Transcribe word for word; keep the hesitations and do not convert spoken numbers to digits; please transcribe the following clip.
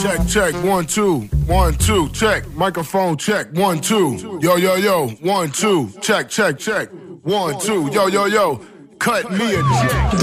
Check, check, one, two, one, two, check. Microphone check, one, two. Yo, yo, yo, one, two, check, check, check. One, two, yo, yo, yo. Cut me a check.